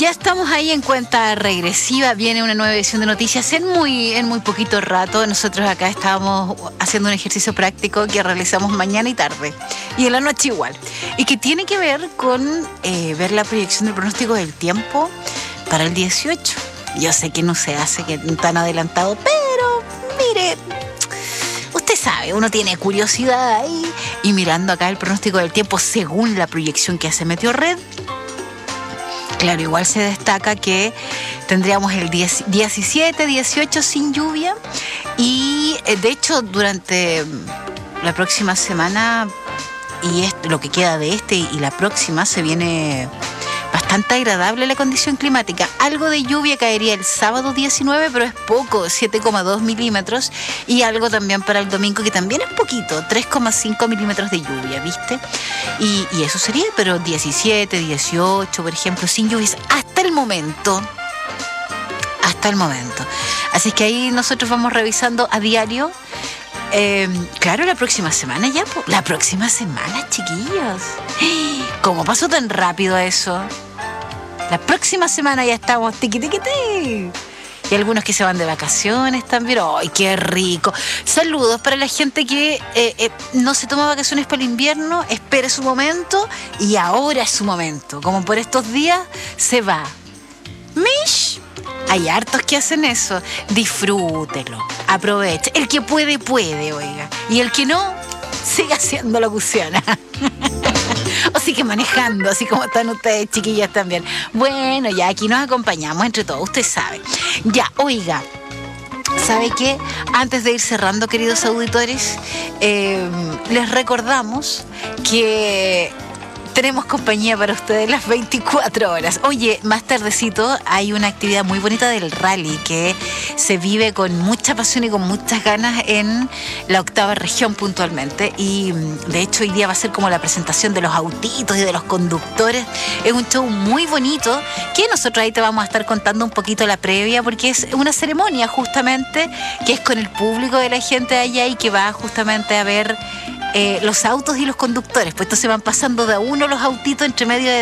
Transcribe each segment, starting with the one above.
Ya estamos ahí en cuenta regresiva. Viene una nueva edición de noticias en muy poquito rato. Nosotros acá estábamos haciendo un ejercicio práctico que realizamos mañana y tarde. Y en la noche igual. Y que tiene que ver con ver la proyección del pronóstico del tiempo para el 18. Yo sé que no se hace tan adelantado, pero mire, usted sabe, uno tiene curiosidad ahí. Y mirando acá el pronóstico del tiempo según la proyección que hace Meteorred, claro, igual se destaca que tendríamos el 17, 18 sin lluvia y de hecho durante la próxima semana y lo que queda de y la próxima se viene bastante agradable la condición climática. Algo de lluvia caería el sábado 19, pero es poco, 7,2 milímetros, y algo también para el domingo, que también es poquito, 3,5 milímetros de lluvia, ¿viste? Y eso sería, pero 17, 18, por ejemplo, sin lluvias hasta el momento. Así es que ahí nosotros vamos revisando a diario. Claro, la próxima semana ya, la próxima semana, chiquillos. ¿Cómo pasó tan rápido eso? La próxima semana ya estamos tiqui. Y algunos que se van de vacaciones también. ¡Ay, qué rico! Saludos para la gente que no se toma vacaciones para el invierno, espere su momento y ahora es su momento. Como por estos días se va. ¡Mish! Hay hartos que hacen eso. Disfrútelo, aproveche. El que puede, oiga. Y el que no, siga haciendo locución. O sigue manejando, así como están ustedes, chiquillas, también. Bueno, ya aquí nos acompañamos entre todos, usted sabe. Ya, oiga, ¿sabe qué? Antes de ir cerrando, queridos auditores, les recordamos que tenemos compañía para ustedes las 24 horas. Oye, más tardecito hay una actividad muy bonita del rally que se vive con mucha pasión y con muchas ganas en la 8ª región puntualmente. Y de hecho hoy día va a ser como la presentación de los autitos y de los conductores. Es un show muy bonito que nosotros ahí te vamos a estar contando un poquito la previa, porque es una ceremonia justamente que es con el público de la gente de allá y que va justamente a ver los autos y los conductores. Pues entonces van pasando de a uno los autitos entre medio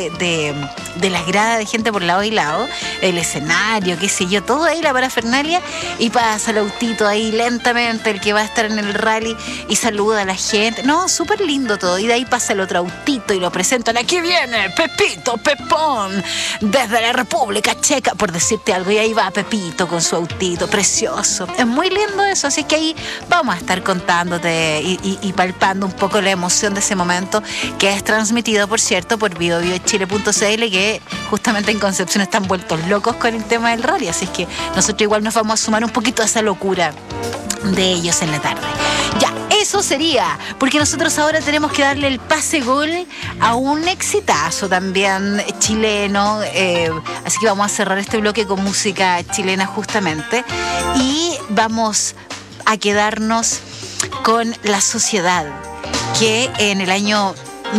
de las gradas de gente por lado y lado, el escenario, qué sé yo, todo ahí, la parafernalia, y pasa el autito ahí lentamente, el que va a estar en el rally, y saluda a la gente. No, súper lindo todo. Y de ahí pasa el otro autito y lo presentan. Aquí viene Pepito, Pepón, desde la República Checa, por decirte algo. Y ahí va Pepito con su autito, precioso. Es muy lindo eso, así que ahí vamos a estar contándote y palpando un poco la emoción de ese momento, que es transmitido, por cierto, por biobiochile.cl, que justamente en Concepción están vueltos locos con el tema del rally, así es que nosotros igual nos vamos a sumar un poquito a esa locura de ellos en la tarde. Ya, eso sería, porque nosotros ahora tenemos que darle el pase gol a un exitazo también chileno, así que vamos a cerrar este bloque con música chilena justamente, y vamos a quedarnos con La Sociedad, que en el año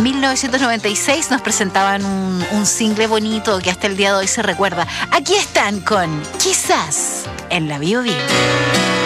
1996 nos presentaban un single bonito que hasta el día de hoy se recuerda. Aquí están con Quizás en la Bio Bio.